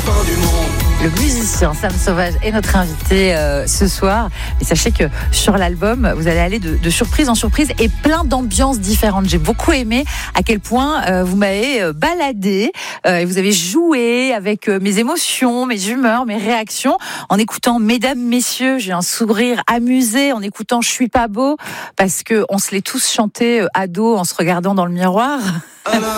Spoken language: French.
fin du monde. Le musicien Sam Sauvage est notre invité ce soir. Et sachez que sur l'album, vous allez aller de surprise en surprise et plein d'ambiances différentes. J'ai beaucoup aimé à quel point vous m'avez baladé et vous avez joué avec mes émotions, mes humeurs, mes réactions. En écoutant Mesdames, Messieurs, j'ai un sourire amusé. En écoutant Je suis pas beau, parce qu'on se l'est tous chanté ado en se regardant dans le miroir.